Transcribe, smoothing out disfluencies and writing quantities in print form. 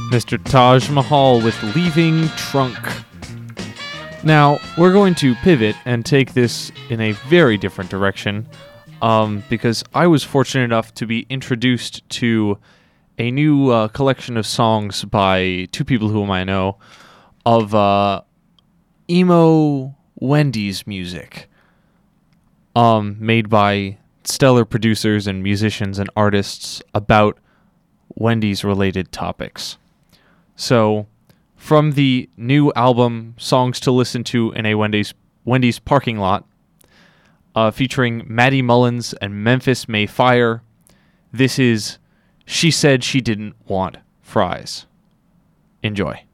Mr. Taj Mahal with Leaving Trunk. Now, we're going to pivot and take this in a very different direction, because I was fortunate enough to be introduced to a new collection of songs by two people whom I know of emo Wendy's music, made by stellar producers and musicians and artists about Wendy's related topics. So, from the new album Songs to Listen to in a Wendy's Parking Lot, featuring Maddie Mullins and Memphis May Fire, this is She Said She Didn't Want Fries. Enjoy.